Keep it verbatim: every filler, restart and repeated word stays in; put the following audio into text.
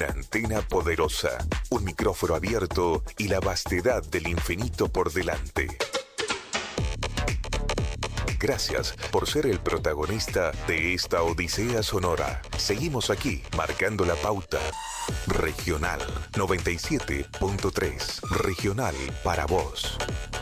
Una antena poderosa, un micrófono abierto y la vastedad del infinito por delante. Gracias por ser el protagonista de esta odisea sonora. Seguimos aquí, marcando la pauta. Regional noventa y siete punto tres. Regional para vos.